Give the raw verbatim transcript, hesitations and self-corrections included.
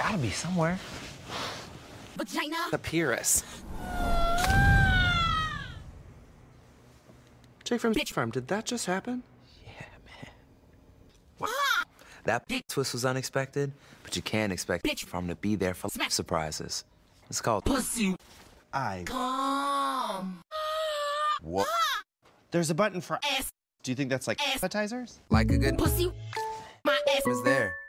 Gotta be somewhere. Vagina. The Pyrrhus. Jay from Bitch Farm, did that just happen? Yeah, man. What? That twist was unexpected, but you can't expect Bitch Farm to be there for surprises. It's called Pussy. I. Come. What? There's a button for Ass. Do you think that's like Ass. appetizers? Like a good Pussy. My ass was there.